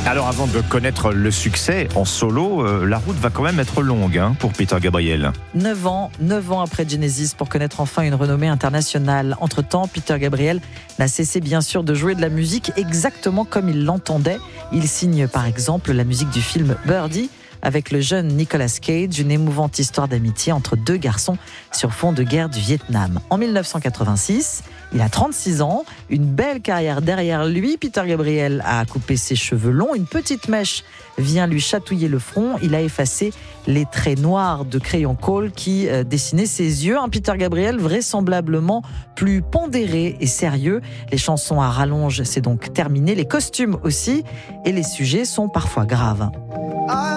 Alors avant de connaître le succès en solo, la route va quand même être longue pour Peter Gabriel. 9 ans après Genesis pour connaître enfin une renommée internationale. Entre-temps, Peter Gabriel n'a cessé bien sûr de jouer de la musique exactement comme il l'entendait. Il signe par exemple la musique du film Birdie avec le jeune Nicolas Cage, une émouvante histoire d'amitié entre deux garçons sur fond de guerre du Vietnam. En 1986, il a 36 ans, une belle carrière derrière lui. Peter Gabriel a coupé ses cheveux longs, une petite mèche vient lui chatouiller le front. Il a effacé les traits noirs de crayon Kohl qui dessinaient ses yeux. Un Peter Gabriel vraisemblablement plus pondéré et sérieux. Les chansons à rallonge, c'est donc terminé. Les costumes aussi, et les sujets sont parfois graves.